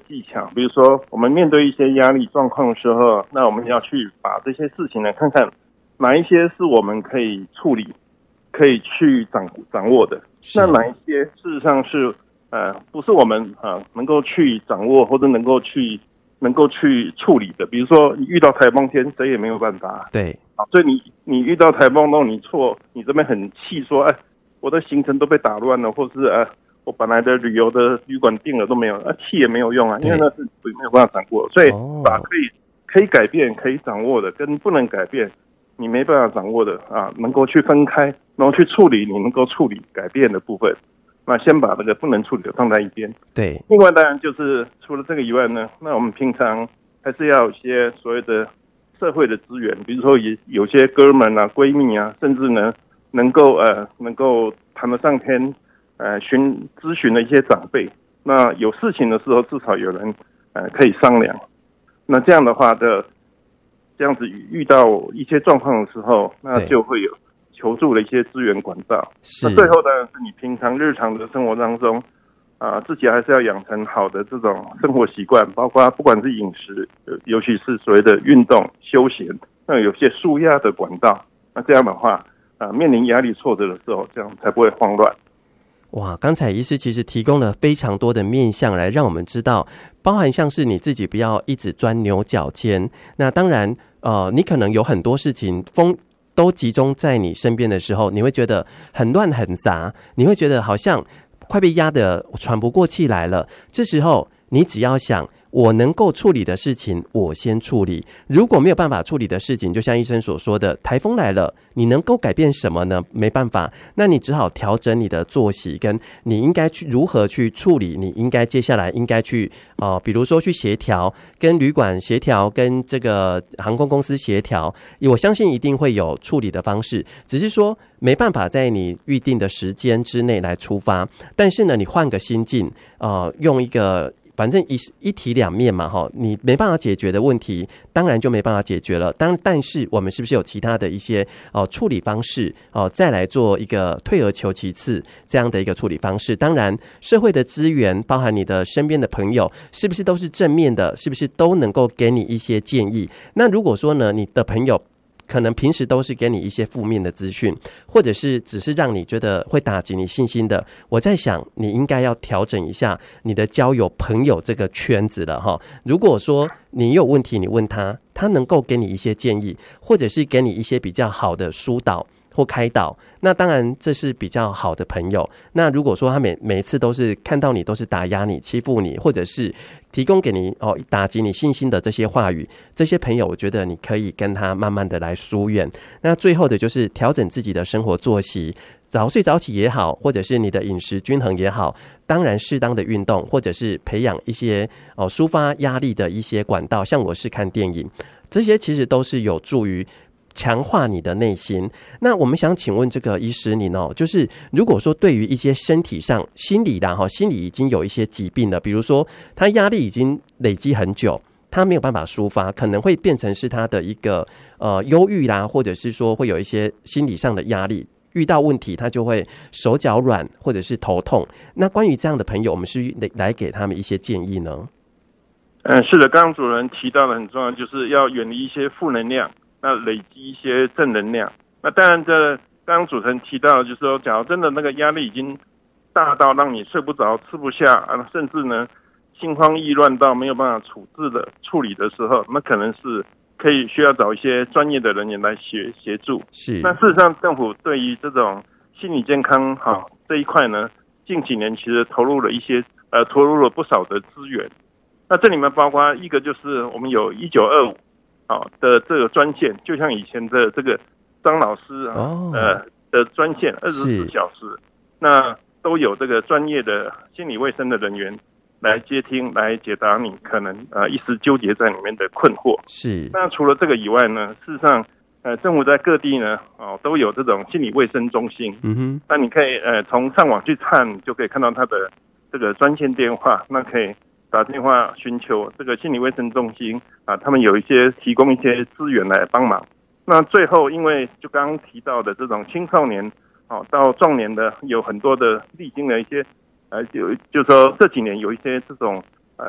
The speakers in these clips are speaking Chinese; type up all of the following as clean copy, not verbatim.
技巧，比如说我们面对一些压力状况的时候，那我们要去把这些事情呢，看看哪一些是我们可以处理、可以去掌握的，那哪一些事实上是不是我们能够去掌握或者能够去处理的。比如说你遇到台风天，谁也没有办法。 对， 所以你遇到台风，你这边很气说，我的行程都被打乱了，或是我本来的旅游的旅馆订了都没有，气也没有用啊，因为那是没有办法掌握，所以把可以改变、可以掌握的跟不能改变、你没办法掌握的能够去分开，然后去处理你能够处理改变的部分。那先把那个不能处理的放在一边。 对。 另外当然就是除了这个以外呢，那我们平常还是要有一些所谓的社会的资源，比如说有些哥们啊、闺蜜啊，甚至呢能够谈得上天咨询的一些长辈。那有事情的时候，至少有人可以商量。那这样的话这样子遇到一些状况的时候，那就会有求助的一些资源管道。那最后当然是你平常日常的生活当中自己还是要养成好的这种生活习惯，包括不管是饮食，尤其是所谓的运动休闲，那有些抒压的管道。那这样的话面临压力挫折的时候，这样才不会慌乱。 哇，刚才医师其实提供了非常多的面向来让我们知道，包含像是你自己不要一直钻牛角尖。那当然你可能有很多事情都集中在你身边的时候，你会觉得很乱很杂，你会觉得好像快被压得喘不过气来了。这时候你只要想，我能够处理的事情我先处理，如果没有办法处理的事情，就像医生所说的，台风来了，你能够改变什么呢？没办法，那你只好调整你的作息，跟你应该去如何去处理，你应该接下来应该去比如说去协调，跟旅馆协调，跟这个航空公司协调，我相信一定会有处理的方式，只是说没办法在你预定的时间之内来出发。但是呢，你换个心境，用一个反正一体两面嘛，你没办法解决的问题，当然就没办法解决了。但是我们是不是有其他的一些处理方式再来做一个退而求其次这样的一个处理方式？当然，社会的资源，包含你的身边的朋友，是不是都是正面的？是不是都能够给你一些建议？那如果说呢，你的朋友可能平时都是给你一些负面的资讯，或者是只是让你觉得会打击你信心的，我在想你应该要调整一下你的交友朋友这个圈子了哈。如果说你有问题，你问他，他能够给你一些建议，或者是给你一些比较好的疏导或开导，那当然这是比较好的朋友。那如果说他每一次都是看到你都是打压你、欺负你，或者是提供给你打击你信心的这些话语，这些朋友我觉得你可以跟他慢慢的来疏远。那最后的就是调整自己的生活作息，早睡早起也好，或者是你的饮食均衡也好，当然适当的运动，或者是培养一些抒发压力的一些管道，像我是看电影，这些其实都是有助于强化你的内心。那我们想请问这个医师您就是如果说对于一些身体上心理已经有一些疾病了，比如说他压力已经累积很久，他没有办法抒发，可能会变成是他的一个忧郁啦，或者是说会有一些心理上的压力，遇到问题他就会手脚软或者是头痛。那关于这样的朋友，我们是来给他们一些建议呢？ 是的，刚刚主任提到的很重要，就是要远离一些负能量，那累积一些正能量。那当然刚刚主持人提到的就是说，假如真的那个压力已经大到让你睡不着、吃不下甚至呢心慌意乱到没有办法处理的时候，那可能是需要找一些专业的人员来协助。 是。 那事实上，政府对于这种心理健康这一块呢，近几年其实投入了不少的资源。那这里面包括一个就是我们有1925的这个专线，就像以前的这个张老师的专线24小时，那都有这个专业的心理卫生的人员来接听，来解答你可能一时纠结在里面的困惑。 是。那除了这个以外呢，事实上政府在各地呢都有这种心理卫生中心。那你可以从上网去看，就可以看到他的这个专线电话，那可以打电话寻求这个心理卫生中心他们有提供一些资源来帮忙。那最后，因为就刚刚提到的这种青少年到壮年的有很多的历经了一些就是说这几年有一些这种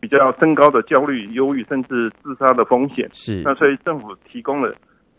比较升高的焦虑、忧郁，甚至自杀的风险。 是， 那所以政府提供了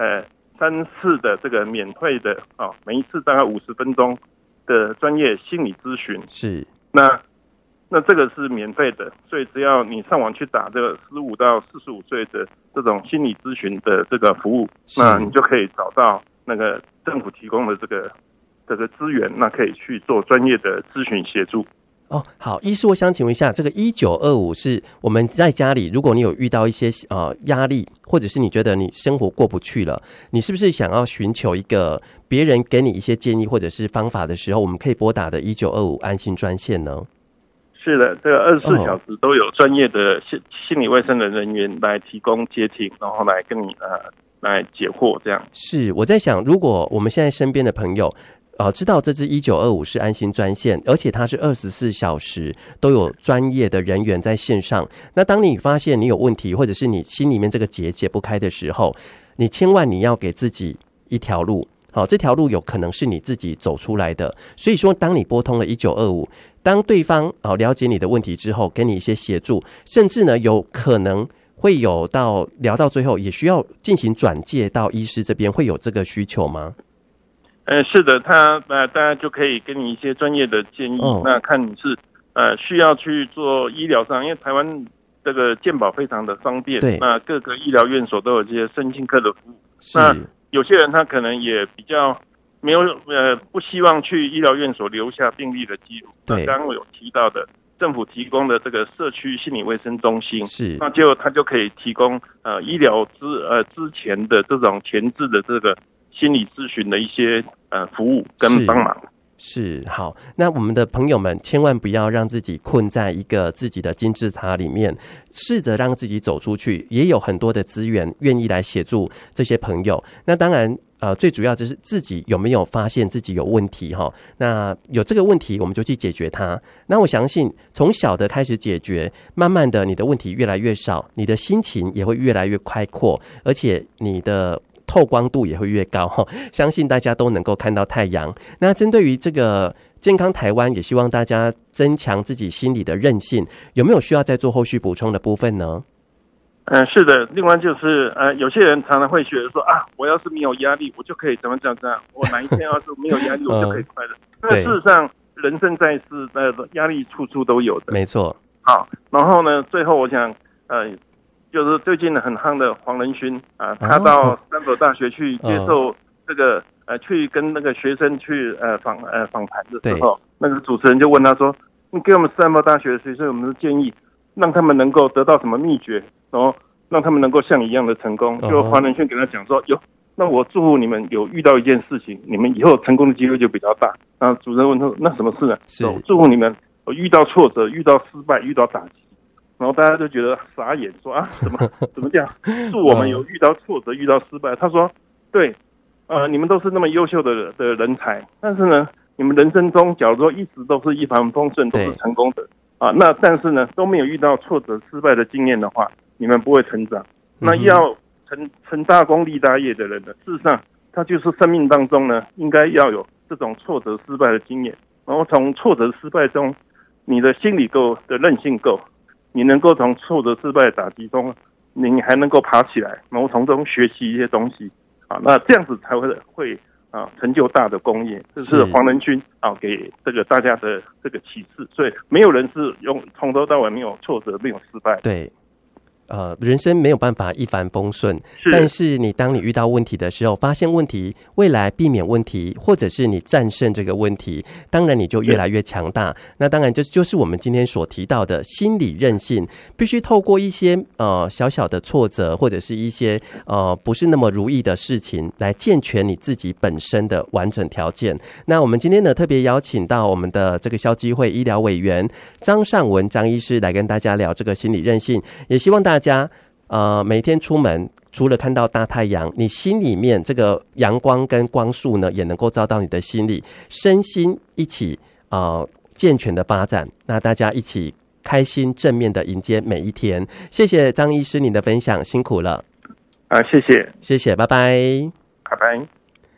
3次的这个免费的每一次大概50分钟的专业心理咨询。 是， 那这个是免费的，所以只要你上网去打这个15到45岁的这种心理咨询的这个服务，那你就可以找到那个政府提供的这个资源，那可以去做专业的咨询协助。 好，医师，我想请问一下，这个1925是我们在家里，如果你有遇到一些压力，或者是你觉得你生活过不去了，你是不是想要寻求一个别人给你一些建议或者是方法的时候，我们可以拨打的1925安心专线呢？ 是的，这个24小时都有专业的心理卫生的人员来提供接听，然后来跟你来解惑，这样。 是，我在想，如果我们现在身边的朋友知道这支1925是安心专线，而且它是24小时都有专业的人员在线上。那当你发现你有问题，或者是你心里面这个结解不开的时候，你千万你要给自己一条路。好，这条路有可能是你自己走出来的。所以说，当你拨通了1925，当对方了解你的问题之后，给你一些协助，甚至呢有可能会有聊到最后，也需要进行转介到医师这边，会有这个需求吗？ 是的，大家就可以给你一些专业的建议。那看你是需要去做医疗上，因为台湾这个健保非常的方便， 对， 那各个医疗院所都有这些身心科的服务。那有些人他可能也比较没有不希望去医疗院所留下病历的记录。 对， 刚刚我有提到的政府提供的这个社区心理卫生中心， 是， 那他就可以提供医疗之前的这种前置的这个心理咨询的一些服务跟帮忙。 是，好，那我们的朋友们千万不要让自己困在一个自己的金字塔里面，试着让自己走出去，也有很多的资源愿意来协助这些朋友。那当然最主要就是自己有没有发现自己有问题哈？那有这个问题，我们就去解决它。那我相信从小的开始解决，慢慢的你的问题越来越少，你的心情也会越来越开阔，而且你的透光度也会越高，相信大家都能够看到太阳。那针对于这个健康台湾，也希望大家增强自己心理的韧性，有没有需要再做后续补充的部分呢？ 是的，另外就是有些人常常会觉得说我要是没有压力，我就可以怎么讲，我哪一天要是没有压力，我就可以快乐。那事实上，人生在世，压力处处都有的。 没错。 好，然后呢，最后我想就是最近很夯的黄仁勋他到斯坦福大学去接受这个去跟那个学生去访谈的时候，那个主持人就问他说：“你给我们斯坦福大学的学生有没有建议，让他们能够得到什么秘诀，然后让他们能够像你一样的成功？”就黄仁勋给他讲说：“那我祝福你们有遇到一件事情，你们以后成功的机会就比较大。”然后主持人问说：“那什么事呢？”我祝福你们遇到挫折、遇到失败、遇到打击。然后大家就觉得傻眼，说怎么这样？祝我们有遇到挫折、遇到失败。他说：“对，你们都是那么优秀的人才，但是呢，你们人生中假如说一直都是一帆风顺，都是成功的那但是呢都没有遇到挫折、失败的经验的话，你们不会成长。那要成大功立大业的人呢，事实上他就是生命当中呢应该要有这种挫折、失败的经验，然后从挫折、失败中，你的心理够的韧性够。”你能够从挫折失败的打击中，你还能够爬起来，然后从中学习一些东西那这样子才会成就大的功业。这是黄仁勋给这个大家的这个启示。所以没有人是从头到尾没有挫折、没有失败。 对。人生没有办法一帆风顺，但是当你遇到问题的时候，发现问题，未来避免问题，或者是你战胜这个问题，当然你就越来越强大。那当然就是我们今天所提到的心理韧性，必须透过一些小小的挫折，或者是一些不是那么如意的事情，来健全你自己本身的完整条件。那我们今天呢，特别邀请到我们的这个消基会医疗委员张尚文张医师来跟大家聊这个心理韧性，也希望大家每天出门除了看到大太阳，你心里面这个阳光跟光束呢，也能够照到你的心里，身心一起健全的发展。那大家一起开心正面的迎接每一天。谢谢张医师您的分享，辛苦了。 谢谢， 谢谢，拜拜， 拜拜。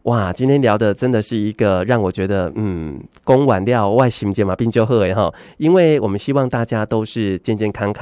哇，今天聊的真的是一个让我觉得，讲完了，我的心情嘛变就好的哈，因为我们希望大家都是健健康康。